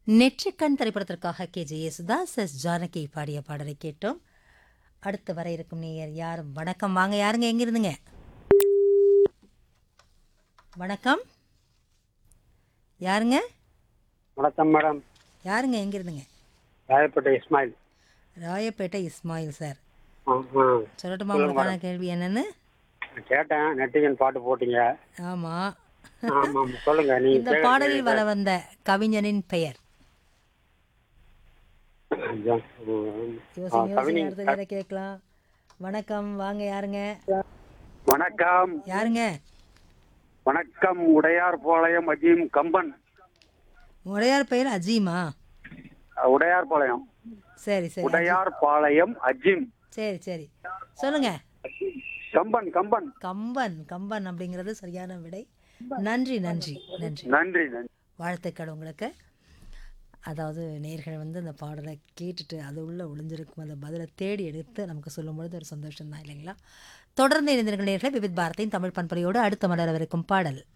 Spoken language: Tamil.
நெற்றிக்கண் திரைப்படத்திற்காக கே.ஜே. யேசுதாஸ், எஸ். ஜானகி பாடிய பாடலை கேட்டோம். அடுத்து வர இருக்கும் நேயர் யாரும்? வணக்கம், வாங்க. யாருங்க, எங்க இருந்துங்க? வணக்கம், யாருங்க? வணக்கம் மேடம். யாருங்க, எங்க இருந்துங்க? ராயப்பேட்டை இஸ்மாயில். ராயப்பேட்டை இஸ்மாயில் சார். ஆமா. சொல்லட்டுமா சொல்லுங்க உங்களுக்கான மேடம். கேள்வி என்னன்னு? கேட்டேன், நெட்டிகன் பாட்டு போட்டீங்க. ஆமா. ஆமா ஆமா, சொல்லுங்க. இந்த பாடலில் வர வந்த கவிஞனின் பெயர்? யோசிங்க, கவினி. அடுத்த வேற கேட்கலாம். வணக்கம், வாங்க. யாருங்க? வணக்கம். யாருங்க? வணக்கம், உடையார் பாளையம் அஜீம் கம்பன். உடையார் பெயர் அஜீமா? உடையார் பாளையம். சரி சரி. உடையார் பாளையம் அஜீம். சரி சரி, சொல்லுங்க. கம்பன் கம்பன். கம்பன். கம்பன் அப்படிங்கிறது சரியான விடை. நன்றி நன்றி நன்றி. நன்றி நன்றி. வாழ்த்துக்கள் உங்களுக்கு. அதாவது நேர்கள் வந்து அந்த பாடலை கேட்டுட்டு அது உள்ள ஒளிஞ்சிருக்கும் அந்த பதிலை தேடி எடுத்து நமக்கு சொல்லும் பொழுது ஒரு சந்தோஷம் தான், இல்லைங்களா? தொடர்ந்து இணைந்திருக்கிற நேர்களை விவித் பாரதியின் தமிழ் பண்பலையோடு அடுத்த மலரவிருக்கும் பாடல்.